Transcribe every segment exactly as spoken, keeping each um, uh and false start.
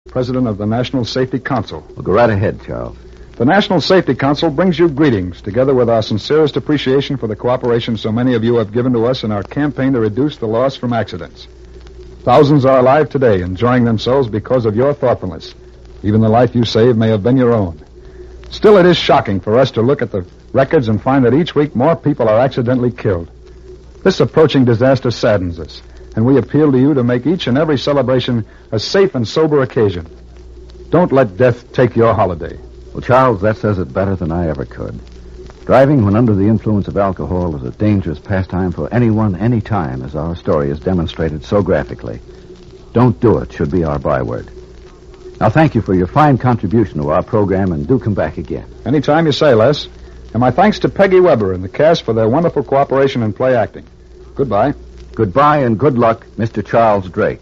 President of the National Safety Council. Well, go right ahead, Charles. The National Safety Council brings you greetings, together with our sincerest appreciation for the cooperation so many of you have given to us in our campaign to reduce the loss from accidents. Thousands are alive today, enjoying themselves because of your thoughtfulness. Even the life you saved may have been your own. Still, it is shocking for us to look at the records and find that each week more people are accidentally killed. This approaching disaster saddens us, and we appeal to you to make each and every celebration a safe and sober occasion. Don't let death take your holiday. Well, Charles, that says it better than I ever could. Driving when under the influence of alcohol is a dangerous pastime for anyone, any time, as our story has demonstrated so graphically. Don't do it should be our byword. Now, thank you for your fine contribution to our program, and do come back again. Anytime you say, Les. And my thanks to Peggy Weber and the cast for their wonderful cooperation in play acting. Goodbye. Goodbye and good luck, Mister Charles Drake.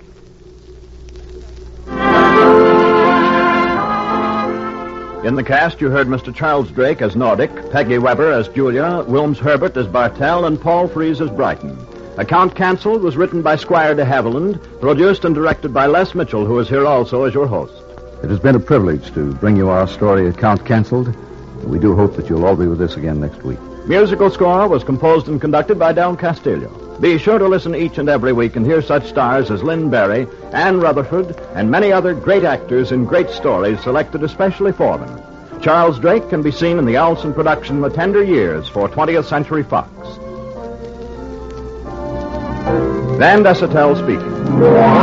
In the cast, you heard Mister Charles Drake as Nordic, Peggy Weber as Julia, Wilms Herbert as Bartell, and Paul Frees as Brighton. Account Cancelled was written by Squire de Havilland, produced and directed by Les Mitchell, who is here also as your host. It has been a privilege to bring you our story, Account Cancelled. We do hope that you'll all be with us again next week. Musical score was composed and conducted by Del Castillo. Be sure to listen each and every week and hear such stars as Lynn Barry, Anne Rutherford, and many other great actors in great stories selected especially for them. Charles Drake can be seen in the Elson production The Tender Years for twentieth Century Fox. Van Dessetel speaking.